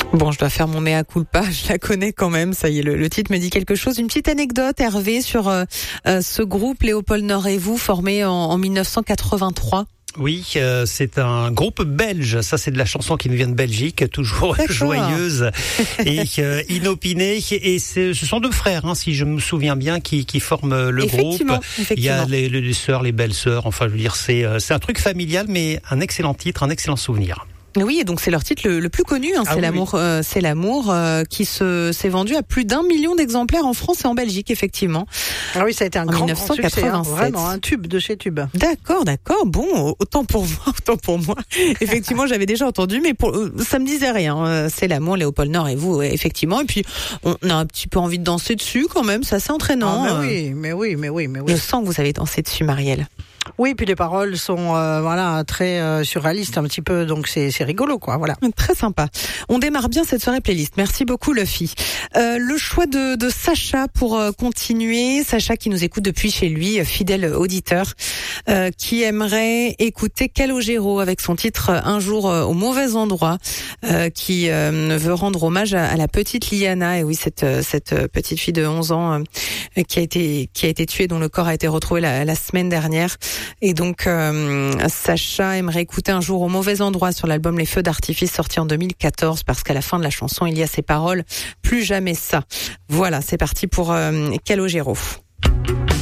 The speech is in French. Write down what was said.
Bon, je dois faire mon mea culpa, je la connais quand même, ça y est, le titre me dit quelque chose. Une petite anecdote, Hervé, sur ce groupe Léopold Nord et vous, formé en 1983. Oui, c'est un groupe belge. Ça, c'est de la chanson qui nous vient de Belgique, toujours joyeuse et inopinée. Et ce sont deux frères, si je me souviens bien, qui forment le groupe. Il y a les sœurs, les belles sœurs. Enfin, je veux dire, c'est un truc familial, mais un excellent titre, un excellent souvenir. Oui, et donc c'est leur titre le plus connu, c'est l'amour, c'est l'amour, qui s'est vendu à plus d'1 million d'exemplaires en France et en Belgique, effectivement. Ah oui, ça a été un grand succès, vraiment un tube de chez Tube. D'accord. Bon, autant pour moi. Effectivement, j'avais déjà entendu, mais ça me disait rien. C'est l'amour, Léopold Nord et vous, effectivement. Et puis on a un petit peu envie de danser dessus quand même, c'est assez entraînant. Ah, mais oui. Je sens que vous avez dansé dessus, Marielle. Oui, puis les paroles sont très surréalistes un petit peu, donc c'est rigolo, quoi. Voilà. Très sympa. On démarre bien cette soirée playlist. Merci beaucoup, Luffy. Le choix de Sacha pour continuer. Sacha qui nous écoute depuis chez lui, fidèle auditeur, qui aimerait écouter Calogero avec son titre Un jour au mauvais endroit, qui veut rendre hommage à la petite Liana. Et oui, cette petite fille de 11 ans qui a été tuée, dont le corps a été retrouvé la semaine dernière. Et donc Sacha aimerait écouter Un jour au mauvais endroit sur l'album Les Feux d'artifice sorti en 2014, parce qu'à la fin de la chanson il y a ces paroles: plus jamais ça. Voilà, c'est parti pour Calogero.